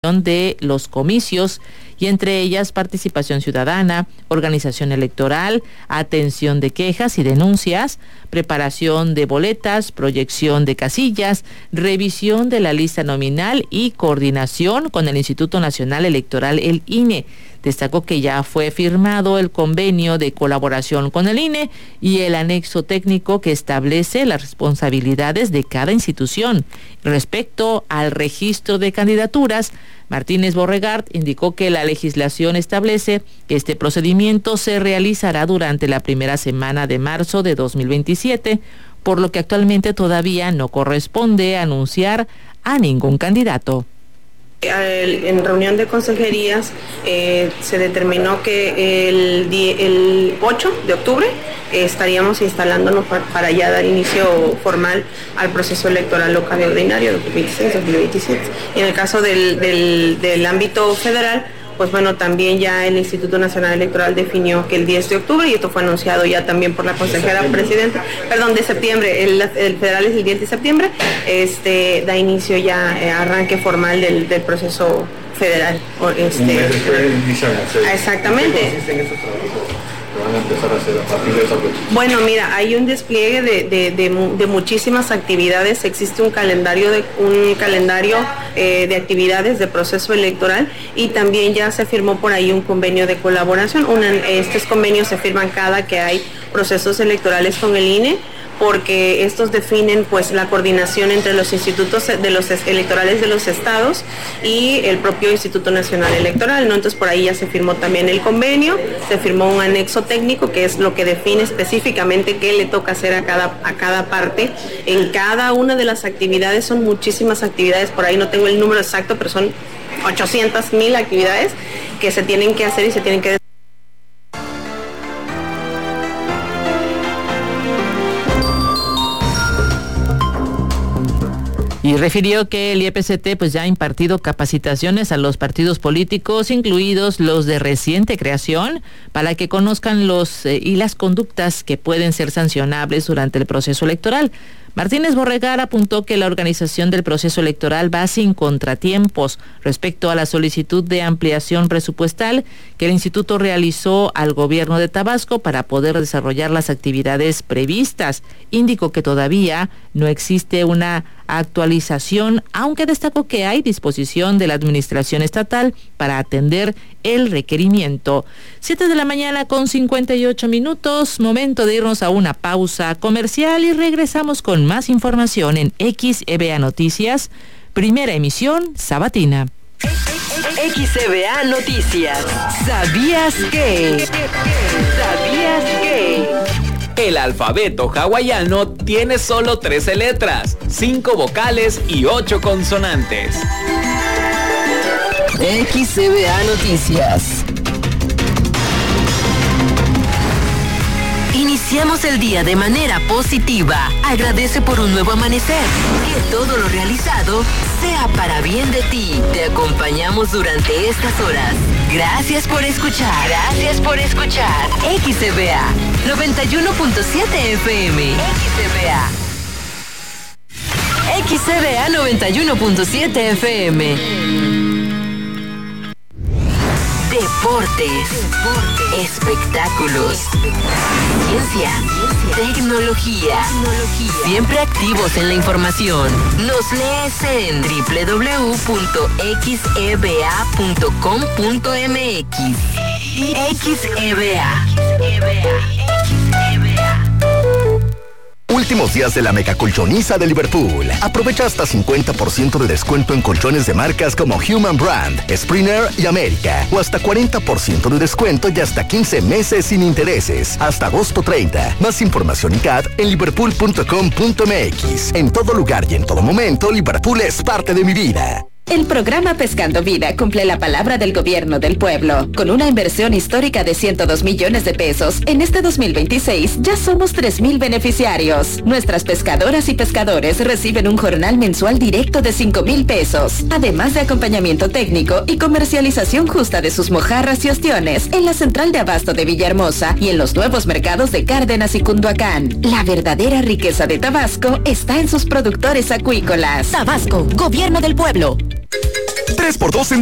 de los comicios, y entre ellas participación ciudadana, organización electoral, atención de quejas y denuncias, preparación de boletas, proyección de casillas, revisión de la lista nominal y coordinación con el Instituto Nacional Electoral, el INE. Destacó que ya fue firmado el convenio de colaboración con el INE y el anexo técnico que establece las responsabilidades de cada institución. Respecto al registro de candidaturas, Martínez Borregard indicó que la legislación establece que este procedimiento se realizará durante la primera semana de marzo de 2027, por lo que actualmente todavía no corresponde anunciar a ningún candidato. En reunión de consejerías se determinó que el 8 de octubre estaríamos instalándonos para ya dar inicio formal al proceso electoral local y ordinario 2026-2027. En el caso del ámbito federal, pues bueno, también ya el Instituto Nacional Electoral definió que el 10 de octubre, y esto fue anunciado ya también por la consejera presidenta, de septiembre, el federal es el 10 de septiembre, da inicio ya arranque formal del proceso federal. Exactamente. Van a empezar a hacer a partir de esa fecha? Bueno, mira, hay un despliegue de muchísimas actividades. Existe un calendario de actividades de proceso electoral, y también ya se firmó por ahí un convenio de colaboración. Estos convenios se firman cada que hay procesos electorales con el INE, porque estos definen pues la coordinación entre los institutos de los electorales de los estados y el propio Instituto Nacional Electoral, ¿no? Entonces por ahí ya se firmó también el convenio, se firmó un anexo técnico que es lo que define específicamente qué le toca hacer a cada parte. En cada una de las actividades son muchísimas actividades, por ahí no tengo el número exacto, pero son 800,000 actividades que se tienen que hacer y se tienen que Y refirió que el IEPCT pues ya ha impartido capacitaciones a los partidos políticos, incluidos los de reciente creación, para que conozcan y las conductas que pueden ser sancionables durante el proceso electoral. Martínez Borregard apuntó que la organización del proceso electoral va sin contratiempos respecto a la solicitud de ampliación presupuestal que el instituto realizó al gobierno de Tabasco para poder desarrollar las actividades previstas. Indicó que todavía no existe una actualización, aunque destacó que hay disposición de la administración estatal para atender el requerimiento. 7:58 a.m, momento de irnos a una pausa comercial y regresamos con más información en XEBA Noticias, primera emisión sabatina. XEBA Noticias. ¿Sabías qué? ¿Sabías qué? El alfabeto hawaiano tiene solo 13 letras, 5 vocales y 8 consonantes. XEBA Noticias. Iniciamos el día de manera positiva. Agradece por un nuevo amanecer. Que todo lo realizado sea para bien de ti. Te acompañamos durante estas horas. Gracias por escuchar. Gracias por escuchar. XEBA 91.7 FM. XEBA 91.7 FM. Deportes, espectáculos, ciencia, tecnología. Siempre activos en la información. Nos lees en www.xeba.com.mx. XEBA. Últimos días de la megacolchoniza de Liverpool. Aprovecha hasta 50% de descuento en colchones de marcas como Human Brand, Springer y América. O hasta 40% de descuento y hasta 15 meses sin intereses. Hasta agosto 30. Más información y CAT en liverpool.com.mx. En todo lugar y en todo momento, Liverpool es parte de mi vida. El programa Pescando Vida cumple la palabra del gobierno del pueblo. Con una inversión histórica de 102 millones de pesos, en este 2026 ya somos 3,000 beneficiarios. Nuestras pescadoras y pescadores reciben un jornal mensual directo de 5,000 pesos, además de acompañamiento técnico y comercialización justa de sus mojarras y ostiones en la central de abasto de Villahermosa y en los nuevos mercados de Cárdenas y Cunduacán. La verdadera riqueza de Tabasco está en sus productores acuícolas. Tabasco, gobierno del pueblo. 3x2 en